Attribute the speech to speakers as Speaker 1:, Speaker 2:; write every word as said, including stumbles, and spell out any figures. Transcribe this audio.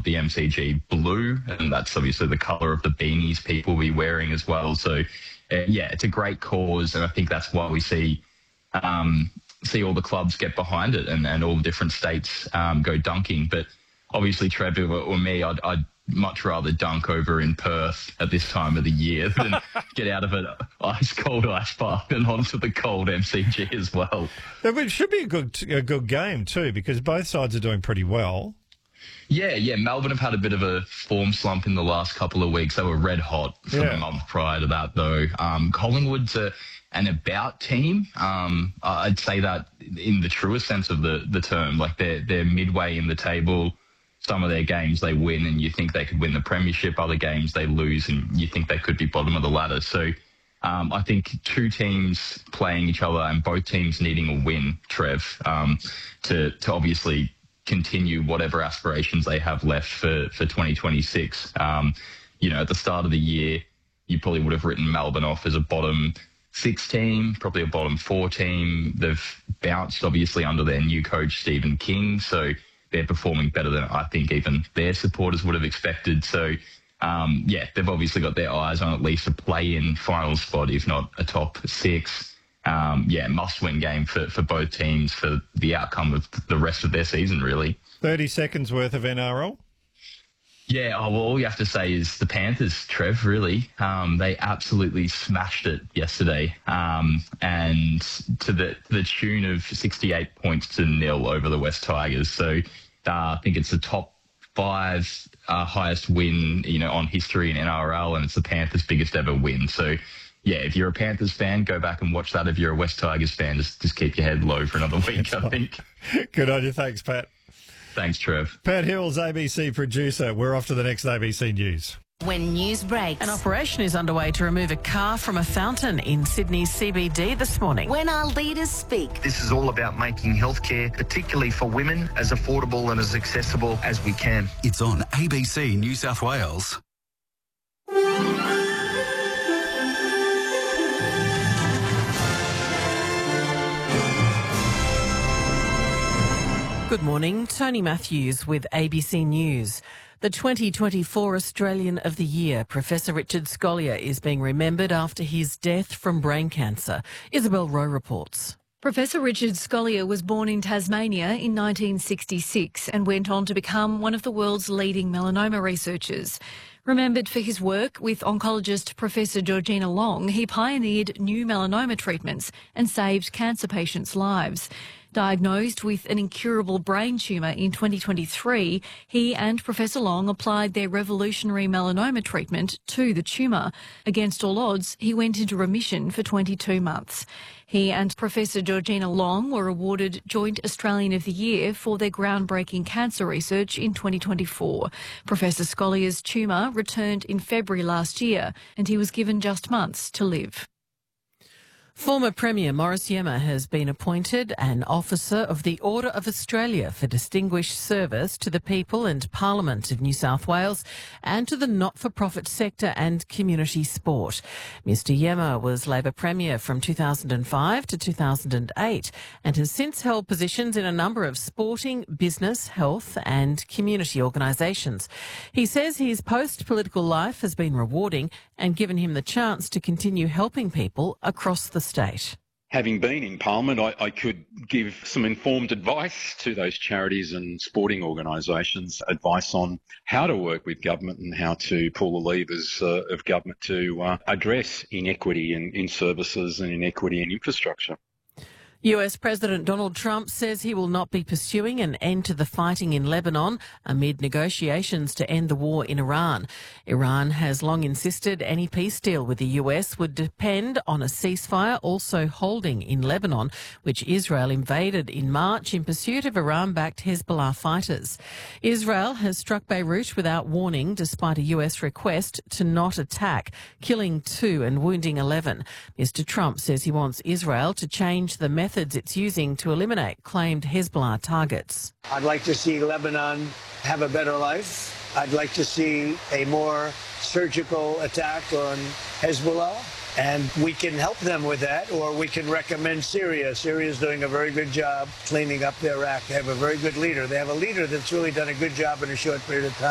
Speaker 1: the M C G blue, and that's obviously the colour of the beanies people will be wearing as well. So, uh, yeah, it's a great cause, and I think that's why we see um, see all the clubs get behind it and, and all the different states um, go dunking. But obviously, Trevor or me, I'd, I'd much rather dunk over in Perth at this time of the year than get out of an ice cold ice bath and onto the cold M C G as well.
Speaker 2: It should be a good a good game too, because both sides are doing pretty well.
Speaker 1: Yeah, yeah. Melbourne have had a bit of a form slump in the last couple of weeks. They were red hot for
Speaker 2: Yeah.
Speaker 1: a month prior to that, though. Um, Collingwood's a, an about team. Um, I'd say that in the truest sense of the, the term. Like they're they're midway in the table. Some of their games they win and you think they could win the premiership. Other games they lose and you think they could be bottom of the ladder. So um, I think two teams playing each other and both teams needing a win, Trev, um, to, to obviously continue whatever aspirations they have left for, for twenty twenty-six. Um, you know, at the start of the year, you probably would have written Melbourne off as a bottom six team, probably a bottom four team. They've bounced, obviously, under their new coach, Stephen King. So they're performing better than I think even their supporters would have expected. So, um, yeah, they've obviously got their eyes on at least a play-in final spot, if not a top six. Um, yeah, must-win game for, for both teams for the outcome of the rest of their season, really.
Speaker 2: thirty seconds worth of N R L?
Speaker 1: Yeah, oh, well, all you have to say is the Panthers, Trev, really. Um, they absolutely smashed it yesterday, um, and to the the tune of sixty-eight points to nil over the West Tigers. So uh, I think it's the top five uh, highest win, you know, on history in N R L, and it's the Panthers' biggest ever win. So, yeah, if you're a Panthers fan, go back and watch that. If you're a West Tigers fan, just just keep your head low for another week, I think.
Speaker 2: Good on you. Thanks, Pat.
Speaker 1: Thanks, Trev.
Speaker 2: Pat Hills, A B C producer. We're off to the next A B C News.
Speaker 3: When news breaks.
Speaker 4: An operation is underway to remove a car from a fountain in Sydney's C B D this morning.
Speaker 3: When our leaders speak.
Speaker 5: This is all about making healthcare, particularly for women, as affordable and as accessible as we can.
Speaker 6: It's on A B C New South Wales.
Speaker 4: Good morning, Tony Matthews with A B C News. The twenty twenty-four Australian of the Year, Professor Richard Scolyer, is being remembered after his death from brain cancer. Isabel Rowe reports.
Speaker 7: Professor Richard Scolyer was born in Tasmania in nineteen sixty-six and went on to become one of the world's leading melanoma researchers. Remembered for his work with oncologist Professor Georgina Long, he pioneered new melanoma treatments and saved cancer patients' lives. Diagnosed with an incurable brain tumour in twenty twenty-three, he and Professor Long applied their revolutionary melanoma treatment to the tumour. Against all odds, he went into remission for twenty-two months. He and Professor Georgina Long were awarded Joint Australian of the Year for their groundbreaking cancer research in twenty twenty-four. Professor Scolyer's tumour returned in February last year and he was given just months to live.
Speaker 4: Former Premier Morris Iemma has been appointed an Officer of the Order of Australia for distinguished service to the people and Parliament of New South Wales and to the not-for-profit sector and community sport. Mister Iemma was Labor Premier from two thousand five to two thousand eight and has since held positions in a number of sporting, business, health and community organisations. He says his post-political life has been rewarding and given him the chance to continue helping people across the state.
Speaker 8: Having been in Parliament, I, I could give some informed advice to those charities and sporting organisations, advice on how to work with government and how to pull the levers uh, of government to uh, address inequity in, in services and inequity in infrastructure.
Speaker 4: U S President Donald Trump says he will not be pursuing an end to the fighting in Lebanon amid negotiations to end the war in Iran. Iran has long insisted any peace deal with the U S would depend on a ceasefire also holding in Lebanon, which Israel invaded in March in pursuit of Iran-backed Hezbollah fighters. Israel has struck Beirut without warning despite a U S request to not attack, killing two and wounding eleven. Mister Trump says he wants Israel to change the method it's using to eliminate claimed Hezbollah targets.
Speaker 9: I'd like to see Lebanon have a better life. I'd like to see a more surgical attack on Hezbollah, and we can help them with that, or we can recommend Syria. Syria is doing a very good job cleaning up their act. They have a very good leader. They have a leader that's really done a good job in a short period of time.